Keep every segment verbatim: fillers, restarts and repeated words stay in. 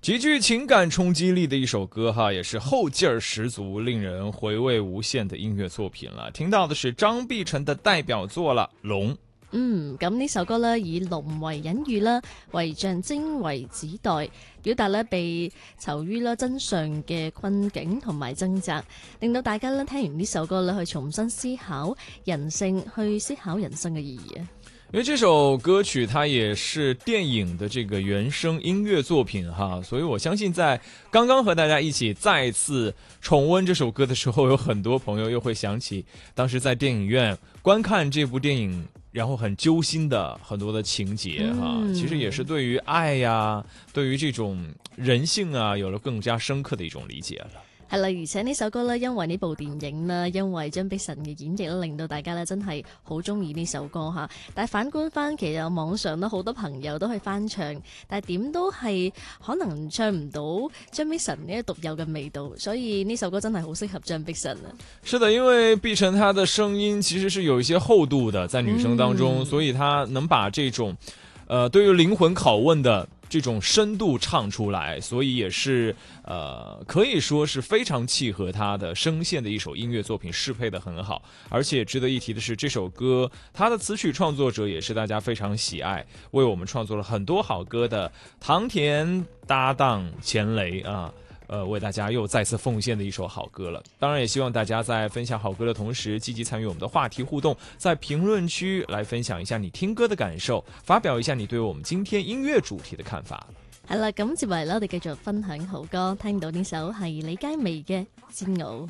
极具情感冲击力的一首歌哈，也是后劲儿十足、令人回味无限的音樂作品了。聽到的是張碧晨的代表作了《龍》。 嗯，咁呢首歌呢，以龍為隱喻啦，為象徵為指代，表達咧被囚於啦真相嘅困境同埋掙扎，令到大家咧聽完呢首歌咧去重新思考人性，去思考人生嘅意義啊。 因為這首歌曲它也是電影的這個原聲音樂作品哈，所以我相信在剛剛和大家一起再次重溫這首歌的時候，有很多朋友又會想起當時在電影院觀看這部電影，然後很揪心的很多的情節哈， 嗯、 其實也是對於愛呀，對於這種人性啊，有了更加深刻的一種理解了。 係啦，而且呢首歌呢，因為呢部電影啦，因為張碧晨嘅演繹咧，令到大家咧真係好中意呢首歌吓。但係反觀翻，其實網上咧好多朋友都去翻唱，但係點都係可能唱唔到張碧晨呢獨有嘅味道，所以呢首歌真係好適合張碧晨啊。 是的，因為碧晨她的聲音其實是有一些厚度的，在女生當中， 嗯、 所以她能把這種，呃，對於靈魂拷問的這種深度唱出來，所以也是呃可以說是非常契合他的聲線的一首音樂作品，適配得很好。而且值得一提的是，這首歌他的詞曲創作者也是大家非常喜愛，為我們創作了很多好歌的唐田搭檔錢雷啊，呃為大家又再次奉獻的一首好歌了。當然也希望大家在分享好歌的同時，積極參與我們的話題互動，在評論區來分享一下你聽歌的感受，發表一下你對我們今天音樂主題的看法。 係啦，咁接嚟咧，我哋繼續分享好歌。聽到呢首係李佳薇嘅《煎熬》。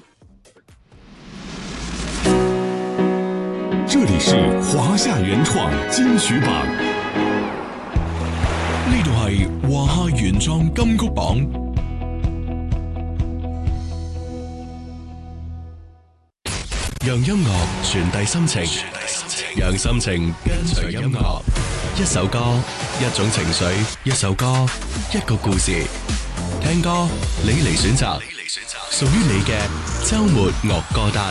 這裡是華夏原創金曲榜，呢度係華夏原創金曲榜。讓音樂傳遞心情，讓心情跟隨音樂。一首歌，一種情緒；一首歌，一個故事。聽歌，你嚟選擇，屬於你嘅週末樂歌單。